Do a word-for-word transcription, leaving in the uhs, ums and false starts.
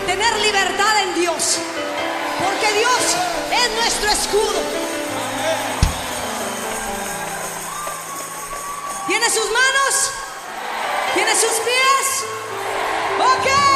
tener libertad en Dios, porque Dios es nuestro escudo. ¿Tiene sus manos? ¿Tiene sus pies? Ok.